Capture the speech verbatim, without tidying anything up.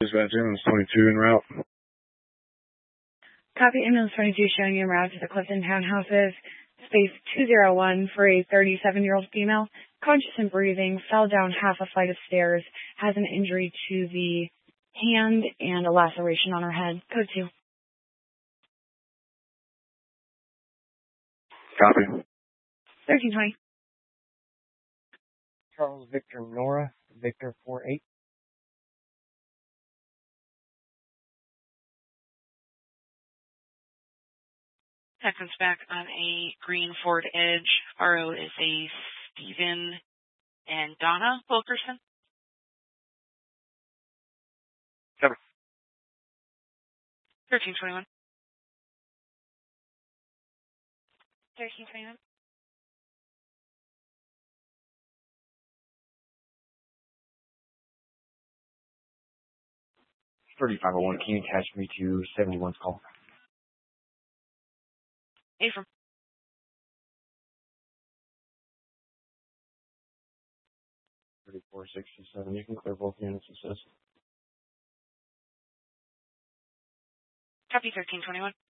Dispatch ambulance twenty-two en route. Copy ambulance twenty-two showing you en route to the Clifton Townhouses, space two oh one for a thirty-seven-year-old female, conscious and breathing, fell down half a flight of stairs, has an injury to the hand and a laceration on her head. Code two. Copy. thirteen twenty. Charles Victor Nora, Victor four eight. That comes back on a green Ford Edge. R O is a Stephen and Donna Wilkerson. Cover. thirteen twenty-one. thirteen twenty-one. thirty-five oh one, can you attach me to seventy-one's call? Affirm. thirty-four sixty-seven, you can clear both units, it says. Copy thirteen twenty-one.